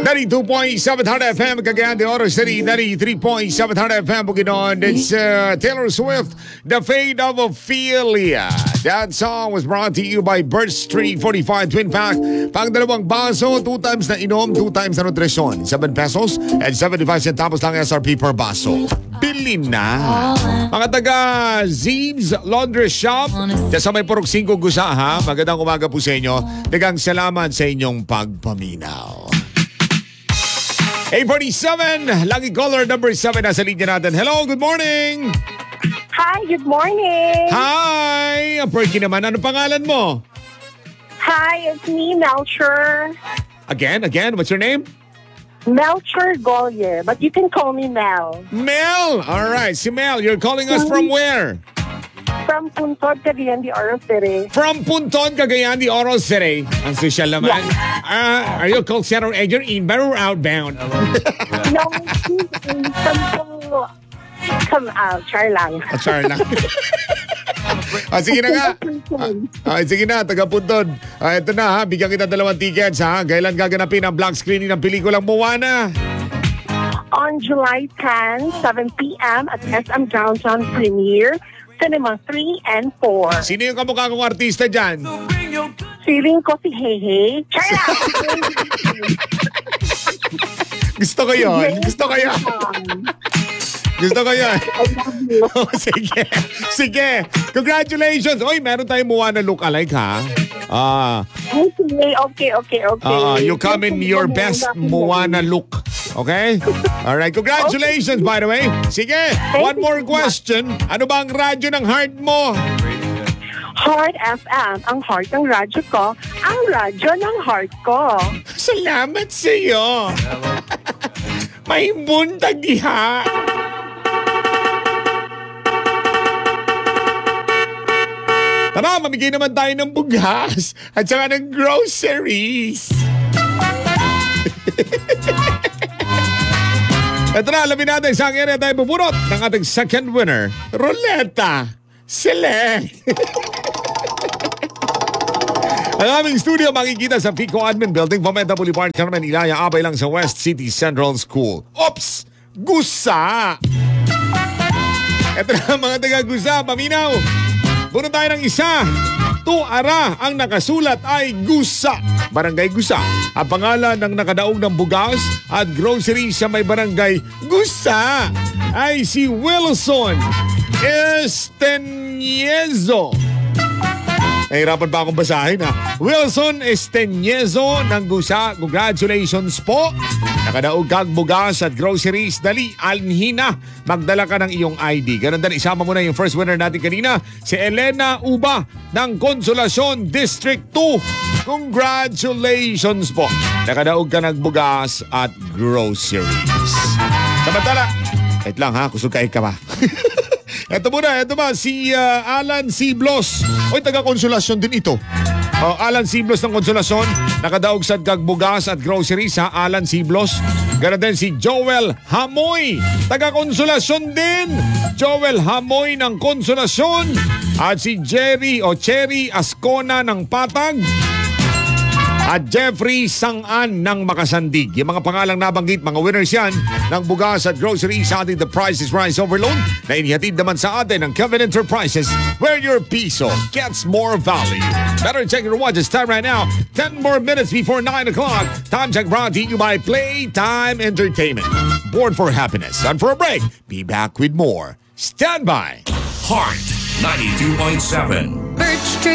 92.7 FM, Cagayan de Oro City, 93.7 FM, Bukidnon. It's Taylor Swift, The Fate of Ophelia. That song was brought to you by Birch Street 45 Twin Pack. Pang dalawang baso, 2 times na inom, 2 times na nutrisyon. 7 pesos and 75 centavos lang SRP per baso. Bili na. Mga taga Zeeb's Laundry Shop, sa may Purok 5 Gusa, ha? Magandang umaga po sa inyo. Dagang salamat sa inyong pagpaminaw. 847, lucky caller number 7 nasa linya natin. Hello, good morning. Hi, good morning. Hi, Perky naman. Ano pangalan mo? Hi, it's me, Melcher. Again, what's your name? Melcher Golye, but you can call me Mel. Mel! All right, si Mel, you're calling us from where? From Puntod, Cagayan de Oro City. From Puntod, Cagayan de Oro City. Ang social naman. Yeah. Are you a call center agent, inbound or outbound? No, come out. Char lang. Char lang. Sige na nga. Sige na, taga Puntod. Ito na ha, bigyan kita 2 tickets ha. Kailan gaganapin ang black screening ng pelikulang Moana? On July 10, 7 p.m. at SM Downtown Premiere, Cinema 3 and 4. Sino yung kamukha kong artista dyan? Feeling ko si Hehe. Char lang! Gusto ko yun. Gusto ko yun. Sige. Congratulations. Oy, meron tayong Moana look-alike, ha? Okay. You come in your best Moana look. Okay? Alright. Congratulations, by the way. Sige, one more question. Ano ba ang radyo ng heart mo? Heart FM, ang heart ng radyo ko, ang radyo ng heart ko. Salamat sa iyo. May buntag diha. Tara, mamigay naman tayo ng bugas at saka ng groceries. Ito na, alamin natin sa area tayo bubunot ng ating second winner, Roleta Select. Ang aming studio makikita sa Pico Admin Building, Fomenta Boulevard, Carmen Ilaya, abay lang sa West City Central School. Oops! Gusa! Ito na mga taga-Gusa, paminaw. Bunot tayo ng isa. Tuara, ang nakasulat ay Gusa. Barangay Gusa. Ang pangalan ng nakadaog ng bugas at grocery sa may barangay Gusa ay si Wilson Esteniezo. Nahirapan pa akong basahin ha. Wilson Esteniezo ng Gusa. Congratulations po. Nakadaog kag bugas at groceries. Dali, alhina. Magdala ka ng iyong ID. Ganun din, isama mo na yung first winner natin kanina, si Elena Uba ng Consolacion District 2. Congratulations po. Nakadaog ka ng bugas at groceries. Samantala, wait lang ha, kusog ka ba? Ito ba, si Alan Siblos. Oy, taga-Konsolasyon din ito. Alan Siblos ng Konsolasyon. Nakadaog sa gagbugas at groceries sa Alan Siblos. Ganun din si Joel Hamoy. Taga-Konsolasyon din. Joel Hamoy ng Konsolasyon. At si Cherry Ascona ng Patag. At Jeffrey Sangan ng Makasandig. Yung mga pangalang nabanggit, mga winners yan ng bugas at groceries sa ating The Price is Right Overload na inihatid naman sa atin ng Kevin Enterprises, where your piso gets more value. Better check your watch. It's time right now. 10 more minutes before 9 o'clock. Time check brought to you by Playtime Entertainment. Born for happiness. And for a break, be back with more. Stand by. Heart 92.7. Birch Street.